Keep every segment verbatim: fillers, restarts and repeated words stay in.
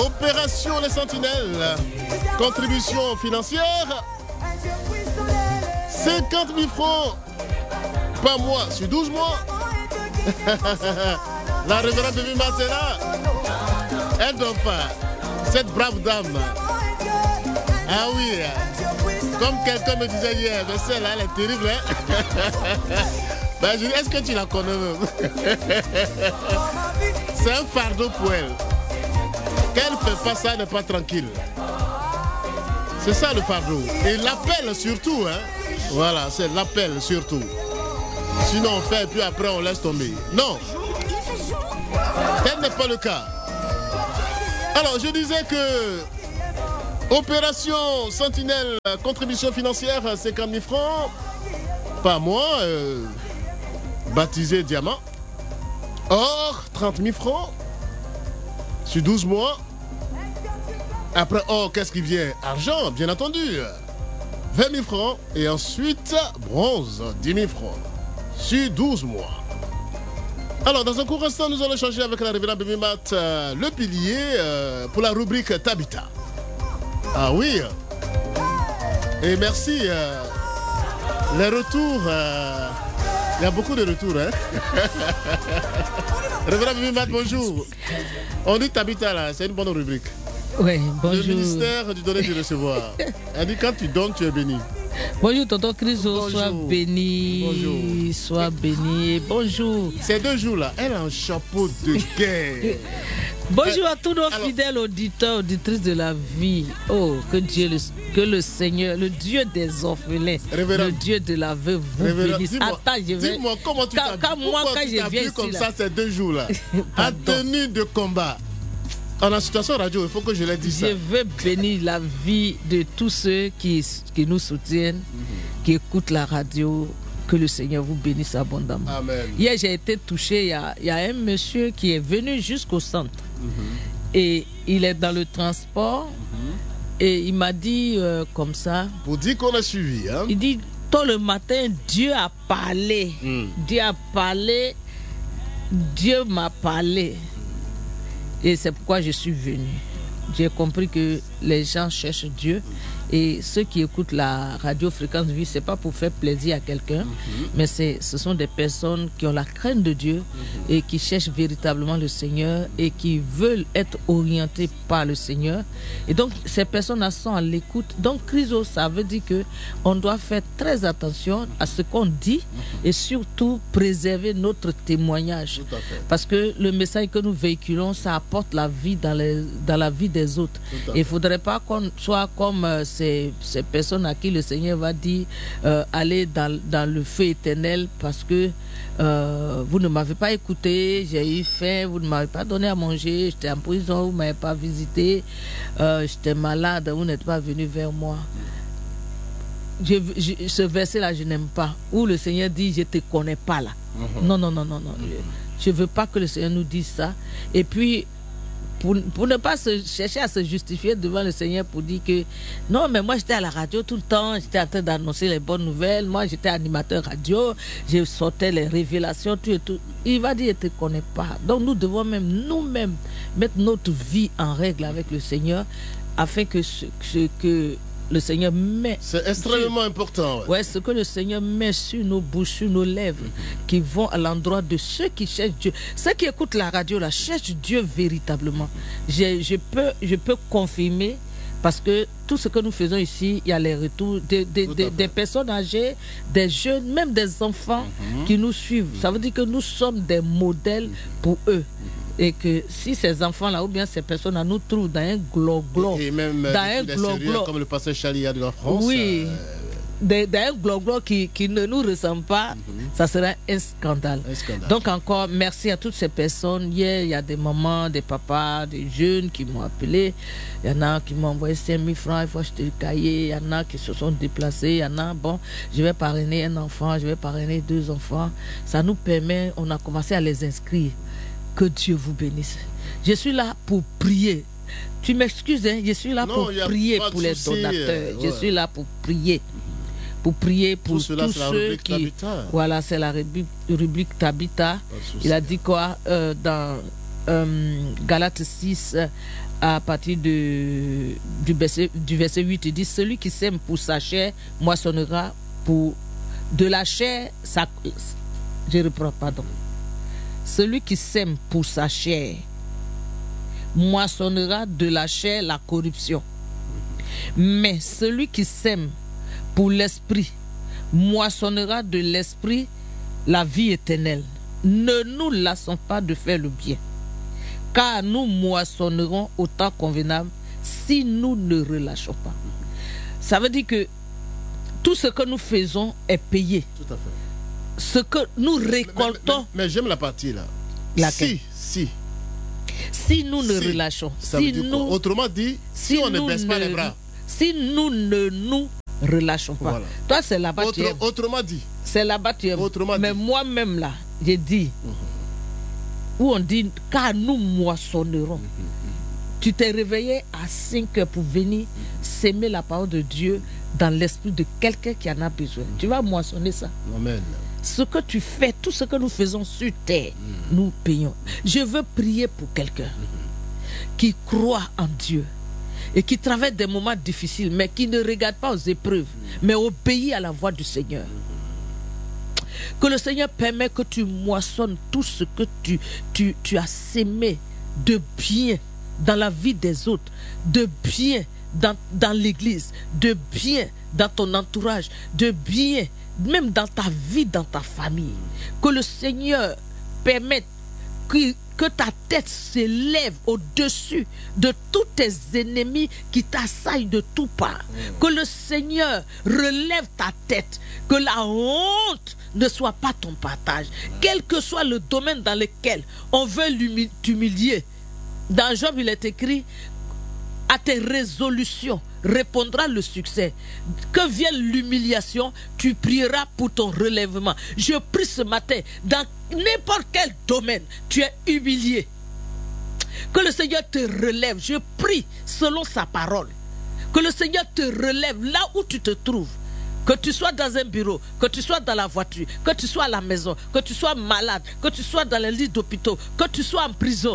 Opération Les Sentinelles. Contribution financière. cinquante mille francs par mois sur douze mois. La révérende de Vima, c'est là. Elle ne dort pas. Cette brave dame. Ah oui. Comme quelqu'un me disait hier, mais celle-là, elle est terrible. Hein? Ben, je dis, est-ce que tu la connais même? C'est un fardeau pour elle. Qu'elle ne fait pas ça, elle n'est pas tranquille. C'est ça le fardeau. Et l'appel surtout. Hein? Voilà, c'est l'appel surtout. Sinon on fait et puis après on laisse tomber. Non. Tel n'est pas le cas. Alors je disais que opération Sentinelle, contribution financière cinquante mille francs par mois, euh, baptisé diamant. Or trente mille francs sur douze mois. Après or, qu'est-ce qui vient? Argent, bien entendu. vingt mille francs. Et ensuite bronze, dix mille francs sur douze mois. Alors, dans un court instant, nous allons changer avec la révérende Bibimat euh, le pilier euh, pour la rubrique Tabita. Ah oui. Et merci. Euh, les retours. Euh, il y a beaucoup de retours. Hein? Révérende Bibimat, bonjour. On dit Tabita là, c'est une bonne rubrique. Oui, bonjour. Le ministère du donner et du recevoir. Elle dit quand tu donnes, tu es béni. Bonjour, tonton Chriso, sois béni. Bonjour. Sois béni. Bonjour. Ces deux jours-là, elle a un chapeau de guerre. Bonjour à tous nos Alors, fidèles auditeurs, auditrices de la vie. Oh, que Dieu, le, que le Seigneur, le Dieu des orphelins, Révérend, le Dieu de la veuve vous bénisse. Attends, je vais. Dis-moi, comment tu t'as quand, moi, quand je viens ici, comme là. ça ces deux jours-là, à tenue de combat. En situation radio, il faut que je l'ai dit ça. Je veux bénir la vie de tous ceux qui, qui nous soutiennent, mm-hmm. qui écoutent la radio. Que le Seigneur vous bénisse abondamment. Amen. Hier, j'ai été touché. Il y a, il y a un monsieur qui est venu jusqu'au centre. Mm-hmm. Et il est dans le transport. Mm-hmm. Et il m'a dit euh, comme ça. Pour dire qu'on a suivi. Hein? Il dit, tôt le matin, Dieu a parlé. Mm. Dieu a parlé. Dieu m'a parlé. Et c'est pourquoi je suis venu. J'ai compris que les gens cherchent Dieu. Et ceux qui écoutent la radio Fréquence Vie, ce n'est pas pour faire plaisir à quelqu'un, mm-hmm. mais c'est, ce sont des personnes qui ont la crainte de Dieu mm-hmm. et qui cherchent véritablement le Seigneur et qui veulent être orientées par le Seigneur. Et donc, ces personnes sont à l'écoute. Donc, Chriso, ça veut dire qu'on doit faire très attention à ce qu'on dit mm-hmm. et surtout préserver notre témoignage. Parce que le message que nous véhiculons, ça apporte la vie dans, les, dans la vie des autres. Et il ne faudrait pas qu'on soit comme... Euh, Ces, ces personnes à qui le Seigneur va dire euh, allez dans, dans le feu éternel parce que euh, vous ne m'avez pas écouté, j'ai eu faim, vous ne m'avez pas donné à manger, j'étais en prison, vous ne m'avez pas visité, euh, j'étais malade, vous n'êtes pas venu vers moi. Je, je, ce verset-là, je n'aime pas. Où le Seigneur dit je ne te connais pas là. Mm-hmm. Non, non, non, non, non. Je ne veux pas que le Seigneur nous dise ça. Et puis, Pour, pour ne pas se, chercher à se justifier devant le Seigneur pour dire que non, mais moi j'étais à la radio tout le temps, j'étais en train d'annoncer les bonnes nouvelles, moi j'étais animateur radio, je sortais les révélations, tout et tout. Il va dire, je ne te connais pas. Donc nous devons même nous-mêmes mettre notre vie en règle avec le Seigneur afin que ce, ce que le Seigneur met. C'est extrêmement sur, important. Ouais. ouais, ce que le Seigneur met sur nos bouches, sur nos lèvres, mm-hmm. qui vont à l'endroit de ceux qui cherchent Dieu. Ceux qui écoutent la radio, là, cherchent Dieu véritablement. Je, je, peux, je peux confirmer, parce que tout ce que nous faisons ici, il y a les retours des, des, des, des personnes âgées, des jeunes, même des enfants mm-hmm. qui nous suivent. Ça veut dire que nous sommes des modèles pour eux. Et que si ces enfants-là ou bien ces personnes-là nous trouvent dans un glo-glo, et même dans un glo-glo, comme le pasteur Chalia de la France, oui, euh... dans un glo-glo qui, qui ne nous ressemble pas, mm-hmm. ça sera un scandale. un scandale. Donc encore, merci à toutes ces personnes. Hier, il y a des mamans, des papas, des jeunes qui m'ont appelé. Il y en a qui m'ont envoyé cinq mille francs, il faut acheter le cahier. Il y en a qui se sont déplacés. Il y en a, bon, je vais parrainer un enfant, je vais parrainer deux enfants. Ça nous permet, on a commencé à les inscrire. Que Dieu vous bénisse. Je suis là pour prier. Tu m'excuses, hein? Je suis là non, pour prier pour les donateurs. Euh, ouais. Je suis là pour prier. Pour prier pour tous cela, ceux qui... Tabita. Voilà, c'est la rubrique, rubrique Tabita. Il a dit quoi euh, dans euh, Galates six, à partir de, du, verset, du verset huit, il dit, celui qui sème pour sa chair moissonnera pour de la chair, sa, je reprends, pardon. Celui qui sème pour sa chair moissonnera de la chair la corruption. Mais celui qui sème pour l'esprit moissonnera de l'esprit la vie éternelle. Ne nous lassons pas de faire le bien, car nous moissonnerons au temps convenable si nous ne relâchons pas. Ça veut dire que tout ce que nous faisons est payé. Tout à fait. Ce que nous récoltons. Mais, mais, mais j'aime la partie là. Laquelle? Si, si. Si nous ne si. relâchons. Ça si veut dire nous, autrement dit, si, si on ne baisse pas les bras. Si nous ne nous relâchons pas. Voilà. Toi, c'est là-bas Autre, tu aimes. Autrement dit. C'est là-bas tu aimes. Autrement mais dit. moi-même là, j'ai dit, mm-hmm. où on dit, car nous moissonnerons. Mm-hmm. Tu t'es réveillé à cinq heures pour venir mm-hmm. s'aimer la parole de Dieu dans l'esprit de quelqu'un qui en a besoin. Mm-hmm. Tu vas moissonner ça. Amen. Ce que tu fais, tout ce que nous faisons sur terre, mm-hmm. nous payons. Je veux prier pour quelqu'un mm-hmm. qui croit en Dieu et qui traverse des moments difficiles, mais qui ne regarde pas aux épreuves, mm-hmm. mais obéit à la voix du Seigneur. Mm-hmm. Que le Seigneur permet que tu moissonnes tout ce que tu, tu, tu as sémé de bien dans la vie des autres, de bien dans, dans l'église, de bien dans ton entourage, de bien même dans ta vie, dans ta famille. Que le Seigneur permette que, que ta tête s'élève au-dessus de tous tes ennemis qui t'assaillent de tous parts. Que le Seigneur relève ta tête, que la honte ne soit pas ton partage, quel que soit le domaine dans lequel on veut t'humilier. Dans Job, il est écrit, à tes résolutions répondra le succès. Que vienne l'humiliation, tu prieras pour ton relèvement. Je prie ce matin, dans n'importe quel domaine, tu es humilié. Que le Seigneur te relève. Je prie selon sa parole. Que le Seigneur te relève là où tu te trouves. Que tu sois dans un bureau, que tu sois dans la voiture, que tu sois à la maison, que tu sois malade, que tu sois dans les lits d'hôpitaux, que tu sois en prison.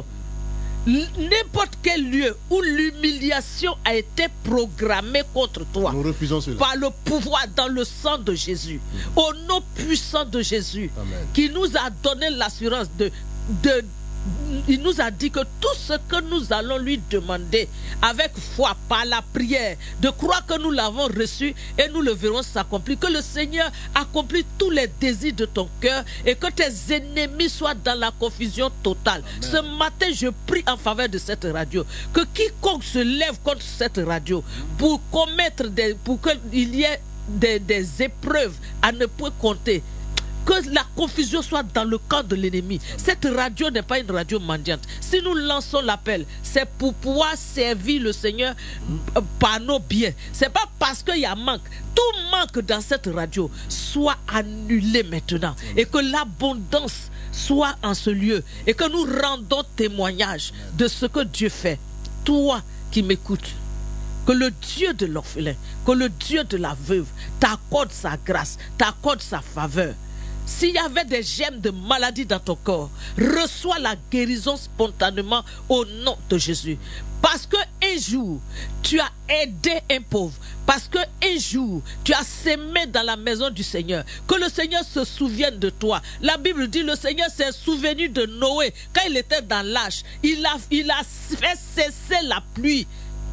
N'importe quel lieu où l'humiliation a été programmée contre toi, nous refusons cela. Par le pouvoir dans le sang de Jésus, mmh. au nom puissant de Jésus, Amen. Qui nous a donné l'assurance de, de il nous a dit que tout ce que nous allons lui demander avec foi, par la prière, de croire que nous l'avons reçu et nous le verrons s'accomplir. Que le Seigneur accomplisse tous les désirs de ton cœur et que tes ennemis soient dans la confusion totale. Amen. Ce matin, je prie en faveur de cette radio. Que quiconque se lève contre cette radio pour commettre des, pour qu'il y ait des, des épreuves à ne point compter, que la confusion soit dans le camp de l'ennemi. Cette radio n'est pas une radio mendiante. Si nous lançons l'appel, c'est pour pouvoir servir le Seigneur par nos biens. C'est pas parce qu'il y a manque. Tout manque dans cette radio soit annulé maintenant. Et que l'abondance soit en ce lieu. Et que nous rendons témoignage de ce que Dieu fait. Toi qui m'écoutes, que le Dieu de l'orphelin, que le Dieu de la veuve t'accorde sa grâce, t'accorde sa faveur. S'il y avait des gemmes de maladie dans ton corps, reçois la guérison spontanément au nom de Jésus. Parce qu'un jour, tu as aidé un pauvre. Parce qu'un jour, tu as sémé dans la maison du Seigneur. Que le Seigneur se souvienne de toi. La Bible dit, le Seigneur s'est souvenu de Noé. Quand il était dans l'arche, il a, il a fait cesser la pluie.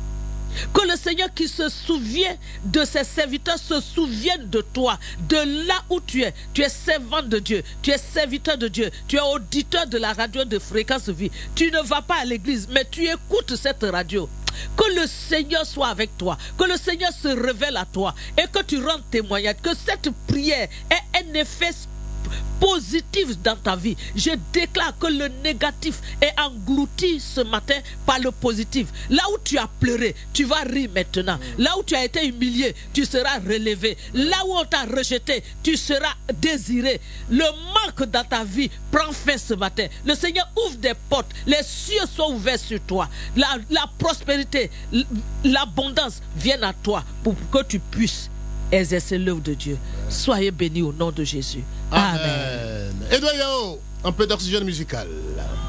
Que le Seigneur qui se souvient de ses serviteurs se souvienne de toi, de là où tu es. Tu es servant de Dieu, tu es serviteur de Dieu, tu es auditeur de la radio de Fréquence Vie. Tu ne vas pas à l'église, mais tu écoutes cette radio. Que le Seigneur soit avec toi, que le Seigneur se révèle à toi et que tu rendes témoignage, que cette prière ait un effet positif dans ta vie. Je déclare que le négatif est englouti ce matin par le positif. Là où tu as pleuré, tu vas rire maintenant. Là où tu as été humilié, tu seras relevé. Là où on t'a rejeté, tu seras désiré. Le manque dans ta vie prend fin ce matin. Le Seigneur ouvre des portes. Les cieux sont ouverts sur toi. La, la prospérité, l'abondance viennent à toi pour que tu puisses exercer l'œuvre de Dieu. Soyez bénis au nom de Jésus. Amen. Amen. Edouard Yao, un peu d'oxygène musical.